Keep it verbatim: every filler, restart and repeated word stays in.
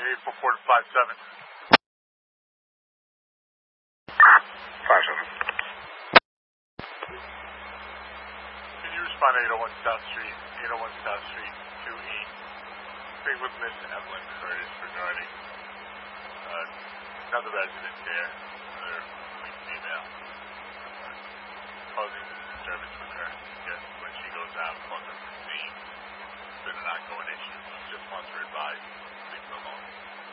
eight four four to five seven. five seven. Can you respond to eight oh one South Street, eight oh one South Street, two E? Speak with Miss Evelyn Curtis regarding uh, another resident there, another female, uh, causing disturbance with her. Yes, when she goes out, causing her to see. It's been an ongoing issue. Just wants her advice. Leave her alone.